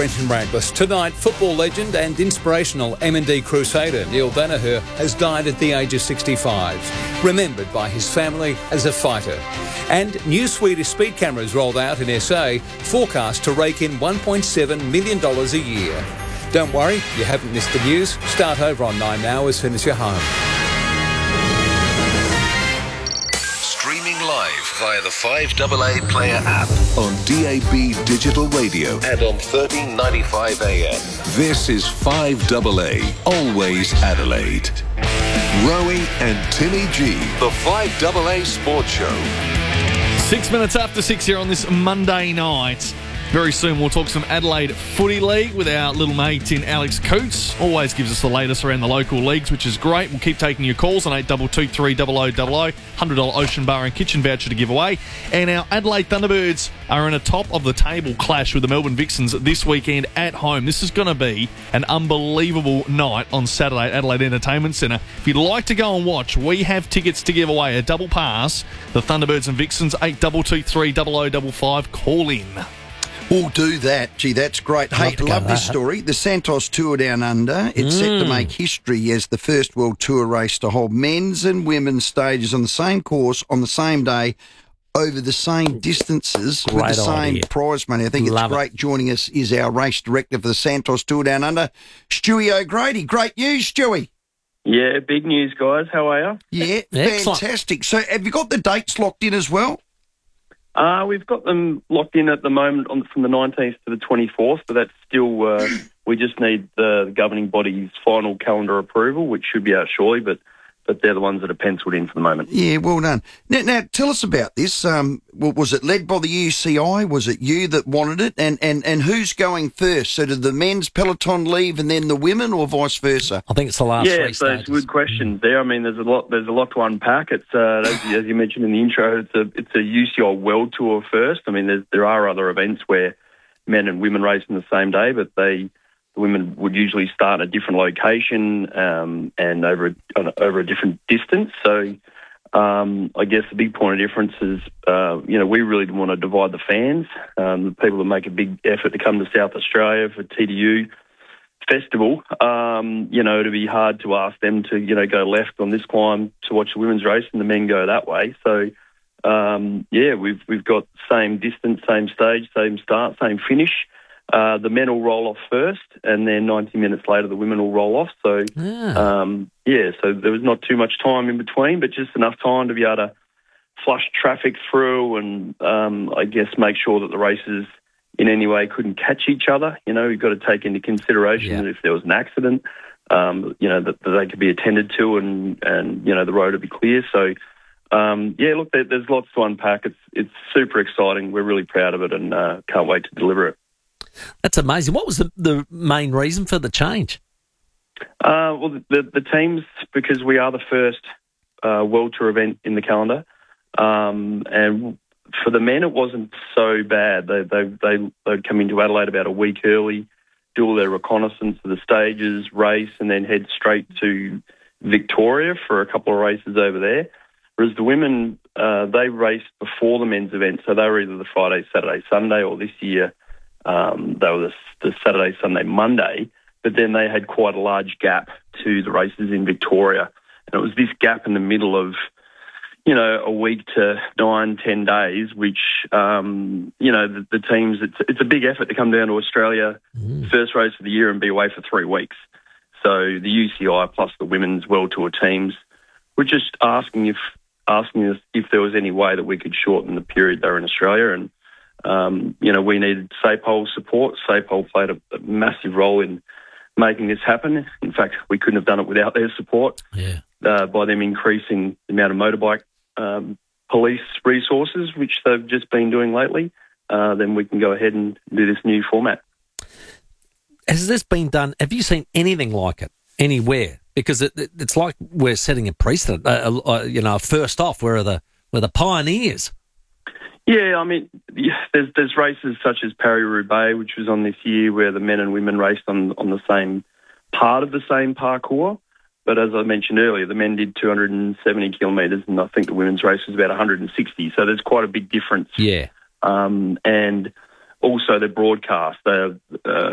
Brenton Radcliffe. Tonight, football legend and inspirational M&D crusader Neil Danaher has died at the age of 65, remembered by his family as a fighter. And new Swedish speed cameras rolled out in SA, forecast to rake in $1.7 million a year. Don't worry, you haven't missed the news. Start over on 9 Now as soon as you're home. Streaming live via the 5AA Player app on DAB Digital Radio and on 1395 AM. This is 5AA, always Adelaide. Rowie and Timmy G, the 5AA Sports Show. 6 minutes after 6 here on this Monday night. Very soon we'll talk some Adelaide Footy League with our little mate in Alex Coates. Always gives us the latest around the local leagues, which is great. We'll keep taking your calls on 8223 0000, $100 Ocean Bar and Kitchen voucher to give away. And our Adelaide Thunderbirds are in a top-of-the-table clash with the Melbourne Vixens this weekend at home. This is going to be an unbelievable night on Saturday at Adelaide Entertainment Centre. If you'd like to go and watch, we have tickets to give away, a double pass. The Thunderbirds and Vixens, 8223 0055. Call in. We'll do that. Gee, that's great. Hey, love this story. The Santos Tour Down Under, it's set to make history as the first World Tour race to hold men's and women's stages on the same course on the same day over the same distances with the same prize money. I think it's great. Joining us is our race director for the Santos Tour Down Under, Stewie O'Grady. Great news, Stewie. Yeah, big news, guys. How are you? Yeah, fantastic. So have you got the dates locked in as well? We've got them locked in at the moment from the 19th to the 24th, but that's still, we just need the governing body's final calendar approval, which should be out shortly, but they're the ones that are penciled in for the moment. Yeah, well done. Now tell us about this. Was it led by the UCI? Was it you that wanted it? And who's going first? So did the men's peloton leave and then the women, or vice versa? I think it's the last three stages. Yeah, so good questions there. I mean, there's a lot to unpack. It's as you mentioned in the intro, it's a UCI World Tour first. I mean, there are other events where men and women race on the same day, but the women would usually start at a different location and over a different distance. So I guess the big point of difference is, we really want to divide the fans, the people that make a big effort to come to South Australia for TDU Festival. It'd be hard to ask them to, go left on this climb to watch the women's race and the men go that way. So, we've got same distance, same stage, same start, same finish. The men will roll off first, and then 90 minutes later the women will roll off. So, so there was not too much time in between, but just enough time to be able to flush traffic through and, I guess, make sure that the races in any way couldn't catch each other. You've got to take into consideration that if there was an accident, that they could be attended to and the road would be clear. So, there's lots to unpack. It's super exciting. We're really proud of it and can't wait to deliver it. That's amazing. What was the main reason for the change? The teams, because we are the first World Tour event in the calendar, and for the men it wasn't so bad. They'd come into Adelaide about a week early, do all their reconnaissance of the stages, race, and then head straight to Victoria for a couple of races over there. Whereas the women, they raced before the men's event, so they were either the Friday, Saturday, Sunday, or this year they were the Saturday, Sunday, Monday, but then they had quite a large gap to the races in Victoria. And it was this gap in the middle of, a week to 9-10 days, which, the teams, it's a big effort to come down to Australia, first race of the year, and be away for 3 weeks. So the UCI plus the Women's World Tour teams were just asking us if there was any way that we could shorten the period they were in Australia. And we needed SAPOL support. SAPOL played a massive role in making this happen. In fact, we couldn't have done it without their support. By them increasing the amount of motorbike police resources, which they've just been doing lately, then we can go ahead and do this new format. Has this been done? Have you seen anything like it anywhere? Because it's like we're setting a precedent. First off, we're the pioneers. Yeah, I mean, there's races such as Paris-Roubaix, which was on this year, where the men and women raced on the same part of the same parcours. But as I mentioned earlier, the men did 270 kilometres, and I think the women's race was about 160. So there's quite a big difference. Yeah. And also the broadcast.